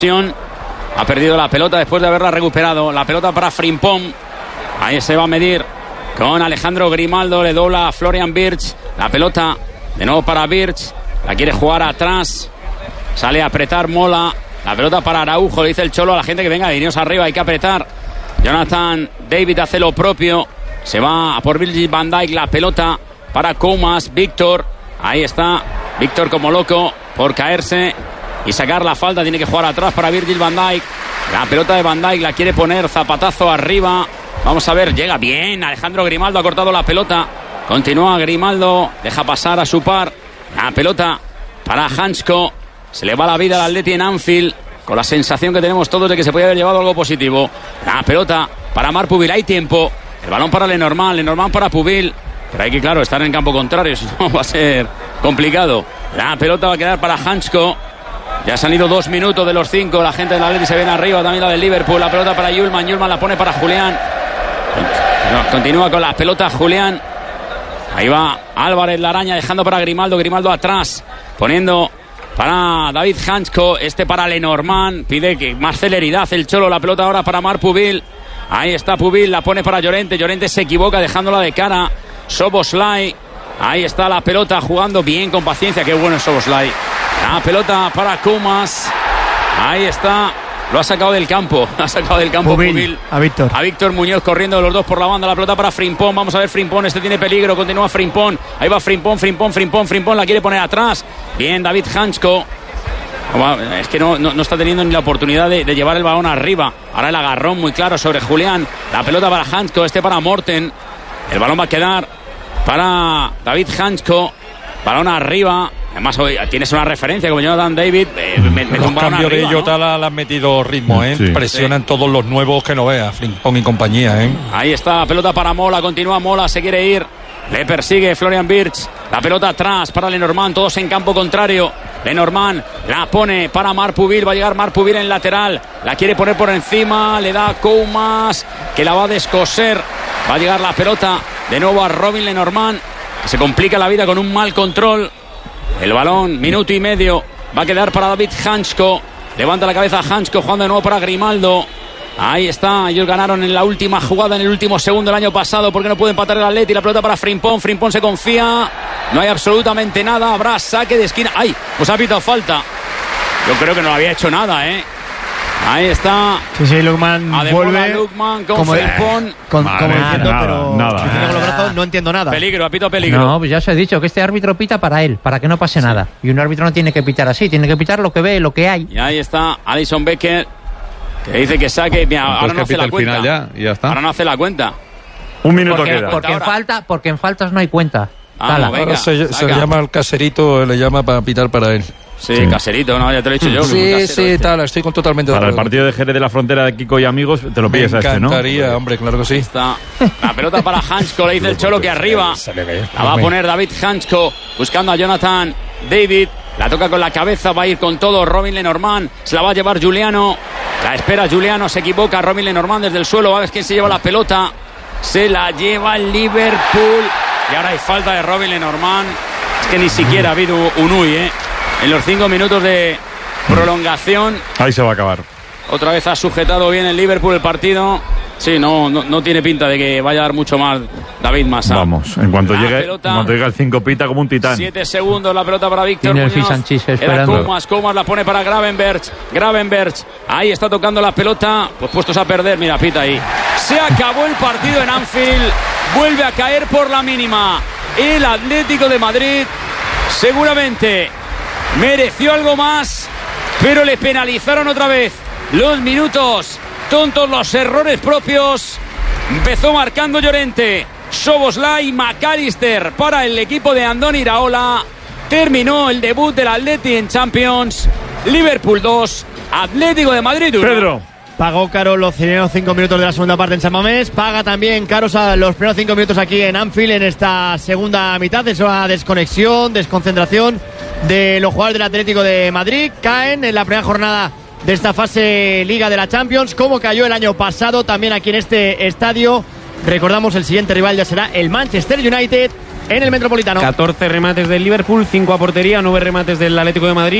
Ha perdido la pelota después de haberla recuperado. La pelota para Frimpong. Ahí se va a medir con Alejandro Grimaldo. Le dobla a Florian Wirtz. La pelota de nuevo para Wirtz. La quiere jugar atrás. Sale a apretar Mola. La pelota para Araujo. Le dice el Cholo a la gente que venga, vinieros arriba, hay que apretar. Jonathan David hace lo propio. Se va a por Virgil van Dijk. La pelota para Koeman. Víctor. Ahí está. Víctor como loco por caerse y sacar la falta. Tiene que jugar atrás para Virgil van Dijk. La pelota de Van Dijk la quiere poner, zapatazo arriba. Vamos a ver, llega bien. Alejandro Grimaldo ha cortado la pelota. Continúa Grimaldo, deja pasar a su par. La pelota para Hansko. Se le va la vida al Atleti en Anfield, con la sensación que tenemos todos de que se podía haber llevado algo positivo. La pelota para Marc Pubil, hay tiempo. El balón para Lenormand para Pubil. Pero hay que, claro, estar en campo contrario, si no va a ser complicado. La pelota va a quedar para Hansko. Ya han ido 2 minutos de los 5. La gente del Atleti se viene arriba, también la del Liverpool. La pelota para Yulman la pone para Julián. Continúa con la pelota Julián. Ahí va Álvarez, la araña, dejando para Grimaldo atrás, poniendo para David Hansko, para Lenormand. Pide que más celeridad el Cholo. La pelota ahora para Marc Pubil. Ahí está Pubil, la pone para Llorente se equivoca dejándola de cara. Szoboszlai. Ahí está la pelota, jugando bien, con paciencia. Qué bueno es Szoboszlai. La pelota para Koeman. Ahí está. Lo ha sacado del campo. Pubil. A Víctor Muñoz corriendo los dos por la banda. La pelota para Frimpong. Vamos a ver Frimpong. Tiene peligro. Continúa Frimpong. Ahí va Frimpong. La quiere poner atrás. Bien, David Hansko. Es que no está teniendo ni la oportunidad de llevar el balón arriba. Ahora el agarrón muy claro sobre Julián. La pelota para Hansko. Para Morten. El balón va a quedar para David Hansko. Balón arriba. Además, hoy tienes una referencia como Jonathan David. Los cambios de Jota, ¿no? Le han metido ritmo, ¿eh? Sí. Presionan todos los nuevos que no veas. Frimpong y compañía, ¿eh? Ahí está la pelota para Mola. Continúa Mola, se quiere ir. Le persigue Florian Wirtz. La pelota atrás para Lenormand. Todos en campo contrario. Lenormand la pone para Marc Pubil. Va a llegar Marc Pubil en lateral. La quiere poner por encima. Le da Koeman, que la va a descoser. Va a llegar la pelota de nuevo a Robin Lenormand, que se complica la vida con un mal control. El balón, minuto y medio, va a quedar para David Hansko. Levanta la cabeza Hansko, jugando de nuevo para Grimaldo. Ahí está, ellos ganaron en la última jugada, en el último segundo del año pasado, porque no puede empatar el Atleti. La pelota para Frimpong se confía. No hay absolutamente nada, habrá saque de esquina. ¡Ay! Pues ha pitado falta. Yo creo que no había hecho nada, ¿eh? Ahí está. Sí, Lukman vuelve. Lukman con Frimpong. Pero nada. No entiendo nada. Peligro, apito peligro. No, pues ya os he dicho que este árbitro pita para él, para que no pase nada. Y un árbitro no tiene que pitar así, tiene que pitar lo que ve, lo que hay. Y ahí está Alisson Becker, que dice que saque. Mira, ahora no hace la cuenta. Ya está. Ahora no hace la cuenta. Un minuto queda. Porque en faltas no hay cuenta. Ahora se llama al Caserito, le llama para pitar para él. Sí, Caserito, no, ya te lo he dicho yo. Sí, estoy totalmente de acuerdo. Para el partido de Jerez de la Frontera de Kiko y amigos, te lo pides a este, ¿no? Me encantaría, hombre, claro que sí. Está la pelota para Hansko, le dice el Cholo que arriba. La va a poner David Hansko, buscando a Jonathan David. La toca con la cabeza, va a ir con todo Robin Lenormand. Se la va a llevar Giuliano. La espera Giuliano, se equivoca Robin Lenormand desde el suelo. A ver quién se lleva la pelota. Se la lleva el Liverpool. Y ahora hay falta de Robin Lenormand. Es que ni siquiera ha habido un UI, en los 5 minutos de prolongación. Ahí se va a acabar. Otra vez ha sujetado bien el Liverpool el partido. Sí, no tiene pinta de que vaya a dar mucho más David Massa. Vamos, en cuanto llegue el 5 pita como un titán. 7 segundos la pelota para Víctor Muñoz. Era Koeman la pone para Gravenberch. Ahí está tocando la pelota, pues puestos a perder. Mira, pita ahí. Se acabó el partido en Anfield. Vuelve a caer por la mínima el Atlético de Madrid. Seguramente mereció algo más, pero le penalizaron otra vez los minutos tontos, los errores propios. Empezó marcando Llorente, Szoboszlai, McAllister para el equipo de Andoni Iraola. Terminó el debut del Atleti en Champions. Liverpool 2, Atlético de Madrid 1. Pedro. Pagó caro los 5 minutos de la segunda parte en San Mamés. Paga también caros a los primeros 5 minutos aquí en Anfield en esta segunda mitad. Es una desconexión, desconcentración de los jugadores del Atlético de Madrid. Caen en la primera jornada de esta fase Liga de la Champions, como cayó el año pasado también aquí en este estadio. Recordamos, el siguiente rival ya será el Manchester United en el Metropolitano. 14 remates del Liverpool, 5 a portería, 9 remates del Atlético de Madrid.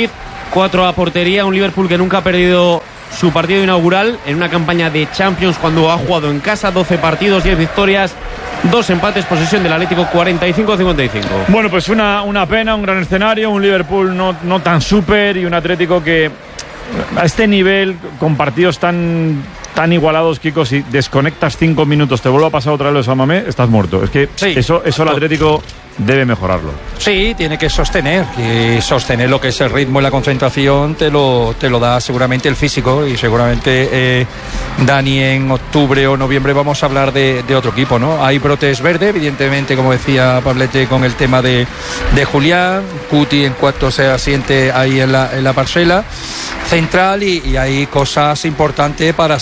4 a portería, un Liverpool que nunca ha perdido su partido inaugural en una campaña de Champions cuando ha jugado en casa, 12 partidos, 10 victorias, 2 empates, posesión del Atlético 45-55. Bueno, pues una pena, un gran escenario, un Liverpool no tan súper y un Atlético que a este nivel, con partidos tan igualados, Kiko, si desconectas 5 minutos, te vuelve a pasar otra vez lo de Samamé, estás muerto. Es que sí, eso el Atlético debe mejorarlo. Sí, tiene que sostener lo que es el ritmo y la concentración, te lo da seguramente el físico, y seguramente Dani, en octubre o noviembre vamos a hablar de otro equipo, ¿no? Hay brotes verdes, evidentemente, como decía Pablete, con el tema de Julián, Cuti en cuanto se asiente ahí en la parcela central, y hay cosas importantes para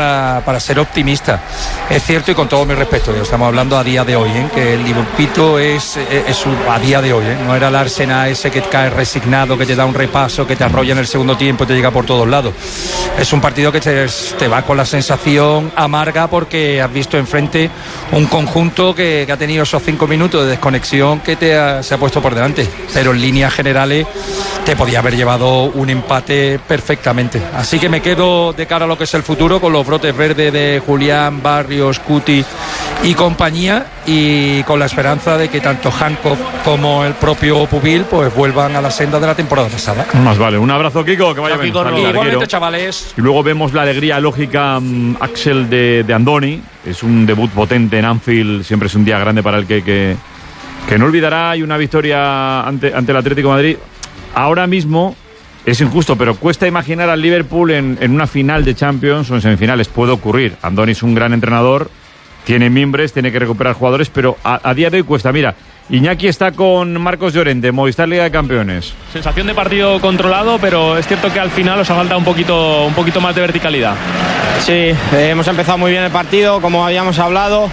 ser optimista. Es cierto, y con todo mi respeto, estamos hablando a día de hoy, que el Liverpool es a día de hoy, no era el Arsenal ese que cae resignado, que te da un repaso, que te arrolla en el segundo tiempo y te llega por todos lados. Es un partido que te va con la sensación amarga, porque has visto enfrente un conjunto que ha tenido esos 5 minutos de desconexión que se ha puesto por delante, pero en líneas generales te podía haber llevado un empate perfectamente. Así que me quedo de cara a lo que es el futuro con los brotes verdes de Julián, Barrios, Cuti y compañía, y con la esperanza de que tanto Hancock como el propio Pubil pues vuelvan a la senda de la temporada pasada. Más vale. Un abrazo, Kiko, que vaya bien. Igualmente, chavales. Y luego vemos la alegría lógica, Axel, de Andoni. Es un debut potente en Anfield, siempre es un día grande para el que no olvidará, y una victoria ante el Atlético de Madrid. Ahora mismo es injusto, pero cuesta imaginar al Liverpool en una final de Champions o en semifinales. Puede ocurrir. Andoni es un gran entrenador, tiene mimbres, tiene que recuperar jugadores, pero a día de hoy cuesta. Mira, Iñaki está con Marcos Llorente, Movistar Liga de Campeones. Sensación de partido controlado, pero es cierto que al final os ha faltado un poquito más de verticalidad. Sí, hemos empezado muy bien el partido, como habíamos hablado.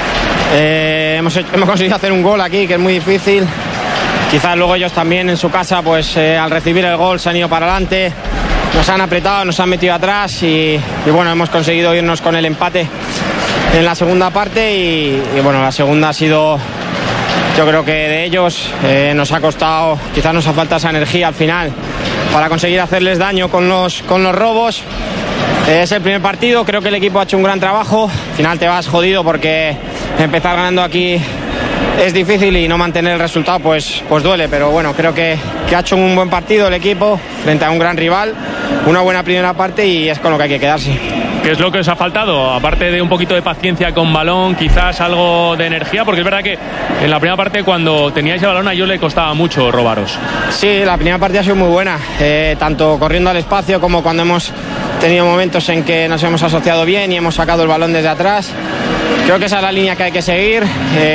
Hemos conseguido hacer un gol aquí, que es muy difícil. Quizás luego ellos también en su casa, pues al recibir el gol se han ido para adelante, nos han apretado, nos han metido atrás, y bueno, hemos conseguido irnos con el empate en la segunda parte, y bueno, la segunda ha sido, yo creo que de ellos, nos ha costado, quizás nos ha faltado esa energía al final para conseguir hacerles daño con los robos. Es el primer partido, creo que el equipo ha hecho un gran trabajo. Al final te vas jodido, porque empezar ganando aquí es difícil, y no mantener el resultado pues duele, pero bueno, creo que ha hecho un buen partido el equipo frente a un gran rival, una buena primera parte, y es con lo que hay que quedarse. ¿Qué es lo que os ha faltado? Aparte de un poquito de paciencia con balón, quizás algo de energía, porque es verdad que en la primera parte, cuando teníais el balón, a ellos le costaba mucho robaros. Sí, la primera parte ha sido muy buena, tanto corriendo al espacio como cuando hemos tenido momentos en que nos hemos asociado bien y hemos sacado el balón desde atrás. Creo que esa es la línea que hay que seguir.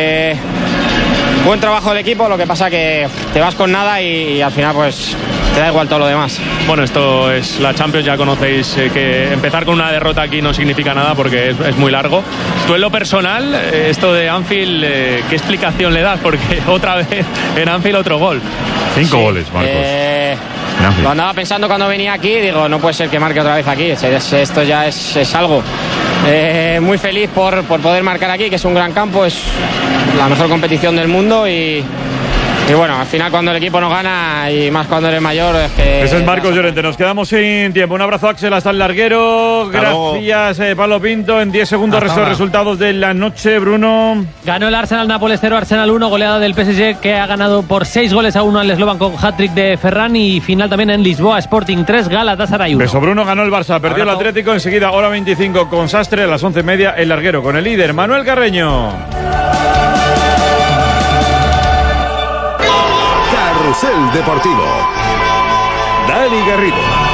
Buen trabajo del equipo, lo que pasa que te vas con nada y al final pues te da igual todo lo demás. Bueno, esto es la Champions, ya conocéis que empezar con una derrota aquí no significa nada, porque es muy largo. Tú, en lo personal, esto de Anfield, ¿qué explicación le das? Porque otra vez en Anfield otro gol. 5 goles, Marcos. Lo andaba pensando cuando venía aquí, digo, no puede ser que marque otra vez aquí, esto ya es algo. Muy feliz por poder marcar aquí, que es un gran campo, es la mejor competición del mundo, y bueno, al final cuando el equipo no gana, y más cuando eres mayor, es que... Ese es Marcos Llorente. Nos quedamos sin tiempo. Un abrazo, Axel, hasta el larguero. Gracias, Pablo Pinto. En 10 segundos, resto de resultados de la noche, Bruno. Ganó el Arsenal, Nápoles 0, Arsenal 1, goleada del PSG, que ha ganado por 6-1 al Slovan con hat-trick de Ferran, y final también en Lisboa, Sporting 3, Galatasaray 1. Beso, Bruno. Ganó el Barça, perdió el Atlético. Enseguida, hora 25 con Sastre, a las 11:30 el larguero con el líder, Manuel Carreño. Carrusel Deportivo. Dani Garrido.